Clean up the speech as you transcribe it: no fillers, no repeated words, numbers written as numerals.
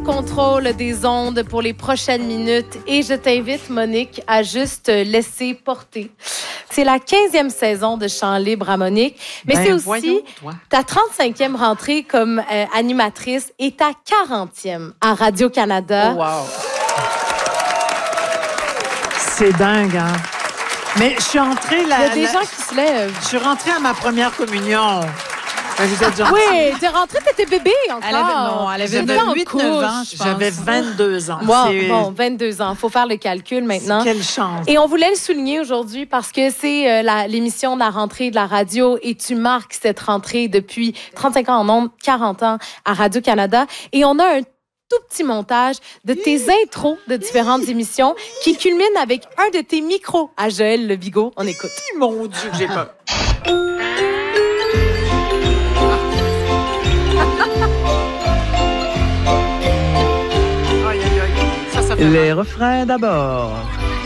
contrôle des ondes pour les prochaines minutes et je t'invite, Monique, à juste te laisser porter. C'est la 15e saison de Chant libre à Monique, mais c'est aussi ta 35e rentrée comme animatrice et ta 40e à Radio-Canada. Oh, wow! C'est dingue, hein? Mais je suis entrée là. Il y a des gens qui se lèvent. Je suis rentrée à ma première communion. Vous êtes gentils. Oui, t'es rentrée, t'étais bébé encore. Elle avait 8-9 ans, je pense. J'avais 22 ans. Bon, 22 ans. Il faut faire le calcul maintenant. Quelle chance. Et on voulait le souligner aujourd'hui parce que c'est l'émission de la rentrée de la radio et tu marques cette rentrée depuis 35 ans en ondes, 40 ans à Radio-Canada. Et on a un tout petit montage de tes intros de différentes émissions qui culmine avec un de tes micros à Joël Lebigot. On écoute. Mon Dieu, que j'ai peur. Les refrains d'abord.